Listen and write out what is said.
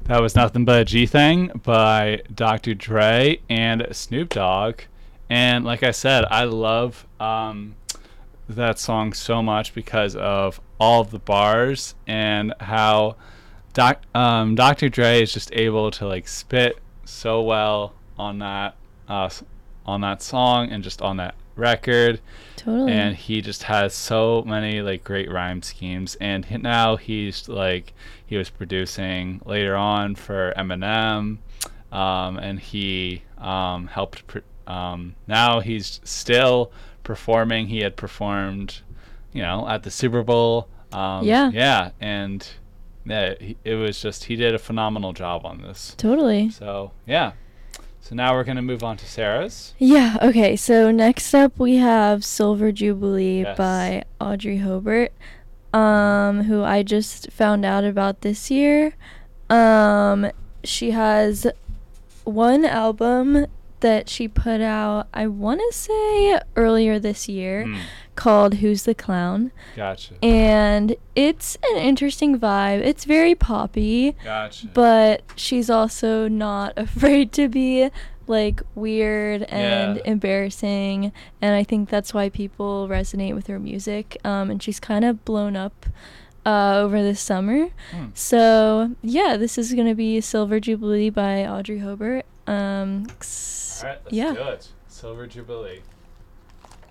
That was Nothing But a G Thing by Dr. Dre and Snoop Dogg. And like I said, I love that song so much because of all of the bars and how Dr. Dre is just able to like spit so well uh, on that song and just on that record. And Totally. he just has so many like great rhyme schemes. And now he's like he was producing later on for Eminem, and he helped. Now he's still performing. He had performed, at the Super Bowl. Yeah, Yeah, and yeah, it was just he did a phenomenal job on this. totally. So yeah. So now we're gonna move on to Sarah's. Yeah, okay, so next up we have Silver Jubilee Yes. by Audrey Hobart, who I just found out about this year. She has one album that she put out, I want to say earlier this year, Mm, called Who's the Clown? gotcha. And it's an interesting vibe. It's very poppy, Gotcha. but she's also not afraid to be like weird and Yeah. embarrassing, and I think that's why people resonate with her music. And she's kind of blown up over this summer. Mm. So yeah, this is gonna be Silver Jubilee by Audrey Hobart. All right, let's Yeah. do it. Silver Jubilee.